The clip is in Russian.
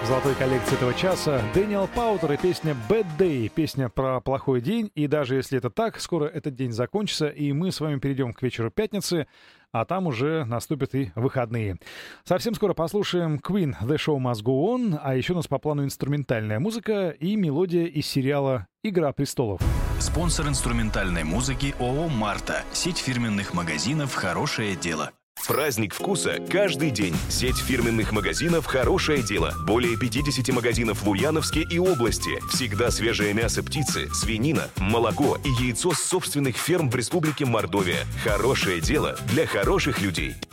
В золотой коллекции этого часа Дэниел Паутер и песня «Bad Day», песня про плохой день. И даже если это так, скоро этот день закончится, и мы с вами перейдем к вечеру пятницы, а там уже наступят и выходные. Совсем скоро послушаем Queen «The Show Must Go On», а еще у нас по плану инструментальная музыка и мелодия из сериала «Игра престолов». Спонсор инструментальной музыки ООО «Марта». Сеть фирменных магазинов «Хорошее дело». Праздник вкуса каждый день. Сеть фирменных магазинов «Хорошее дело». Более 50 магазинов в Ульяновске и области. Всегда свежее мясо птицы, свинина, молоко и яйцо с собственных ферм в Республике Мордовия. Хорошее дело для хороших людей.